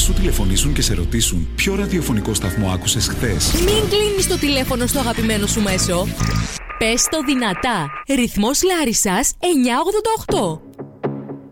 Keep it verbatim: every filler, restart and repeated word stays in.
σου τηλεφωνήσουν και σε ρωτήσουν ποιο ραδιοφωνικό σταθμό άκουσες χθες? Μην κλείνεις το τηλέφωνο στο αγαπημένο σου μέσο. Πες το δυνατά. Ρυθμός Λάρισσας εννιακόσια ογδόντα οκτώ.